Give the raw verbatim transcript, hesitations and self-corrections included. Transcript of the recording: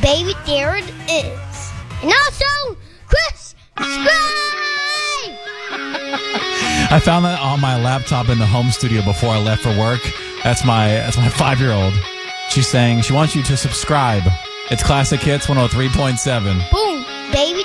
baby, there it is. And also, Chris, subscribe! I found that on my laptop in the home studio before I left for work. That's my that's my five-year-old. She's saying she wants you to subscribe. It's Classic Hits one oh three point seven. Boom, baby.